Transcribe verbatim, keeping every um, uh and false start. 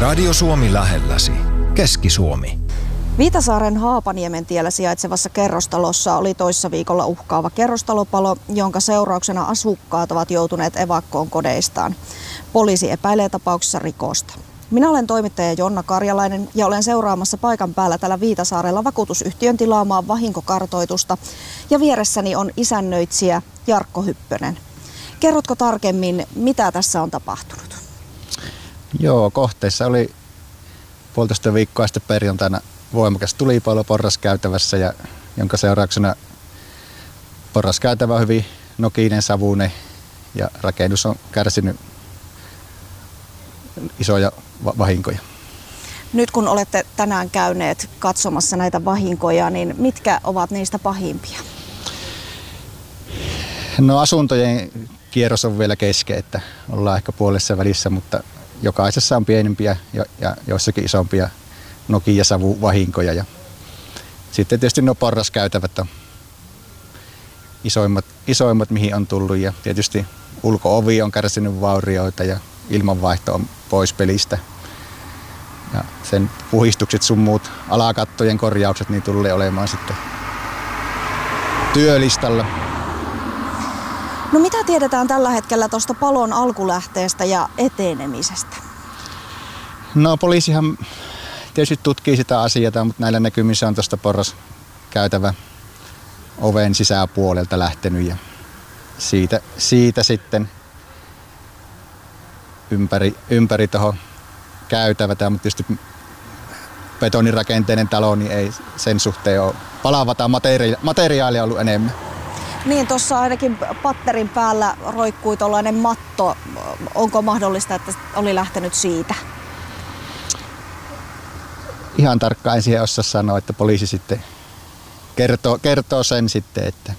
Radio Suomi lähelläsi. Keski-Suomi. Viitasaaren Haapaniemen tiellä sijaitsevassa kerrostalossa oli toissa viikolla uhkaava kerrostalopalo, jonka seurauksena asukkaat ovat joutuneet evakkoon kodeistaan. Poliisi epäilee tapauksessa rikosta. Minä olen toimittaja Jonna Karjalainen ja olen seuraamassa paikan päällä täällä Viitasaarella vakuutusyhtiön tilaamaa vahinkokartoitusta. Ja vieressäni on isännöitsijä Jarkko Hyppönen. Kerrotko tarkemmin, mitä tässä on tapahtunut? Joo, kohteessa oli puolitoista viikkoa sitten perjantaina voimakas tulipalo porraskäytävässä, ja jonka seurauksena porraskäytävä on hyvin nokinen, savuinen ja rakennus on kärsinyt isoja vahinkoja. Nyt kun olette tänään käyneet katsomassa näitä vahinkoja, niin mitkä ovat niistä pahimpia? No, asuntojen kierros on vielä kesken, että ollaan ehkä puolessa välissä, mutta jokaisessa on pienempiä ja joissakin isompia noki- ja savuvahinkoja. Ja sitten tietysti nuo porraskäytävät on isoimmat, isoimmat, mihin on tullut, ja tietysti ulko-ovi on kärsinyt vaurioita ja ilmanvaihto on pois pelistä. Ja sen puhistukset sun muut alakattojen korjaukset niin tulee olemaan sitten työlistalla. No, mitä tiedetään tällä hetkellä tuosta palon alkulähteestä ja etenemisestä? No, poliisihan tietysti tutkii sitä asiaa, mutta näillä näkymissä on tuosta porraskäytävä oven sisäpuolelta lähtenyt ja siitä, siitä sitten ympäri, ympäri tuohon käytävätä, mutta tietysti betonirakenteinen talo, niin ei sen suhteen ole palavata materia- materiaalia ollut enemmän. Niin, tuossa ainakin patterin päällä roikkui tuollainen matto. Onko mahdollista, että oli lähtenyt siitä? Ihan tarkkaan en siihen osaa sanoa, että poliisi sitten kertoo, kertoo sen sitten, että